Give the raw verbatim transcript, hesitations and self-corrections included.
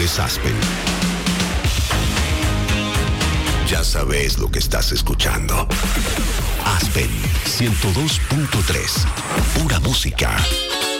es Aspen. Ya sabes lo que estás escuchando. Aspen ciento dos punto tres. Pura música.